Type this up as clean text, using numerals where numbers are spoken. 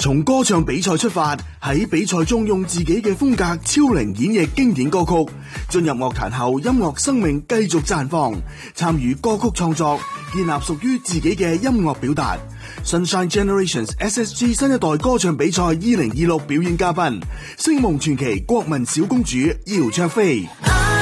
從歌唱比賽出發，喺比賽中用自己嘅風格超齡演繹經典歌曲，進入樂壇後音樂生命繼續綻放，參與歌曲創作，建立屬於自己嘅音樂表達。Sunshine Generations SSG 新一代歌唱比賽2026表演嘉賓，星夢傳奇國民小公主姚焯菲。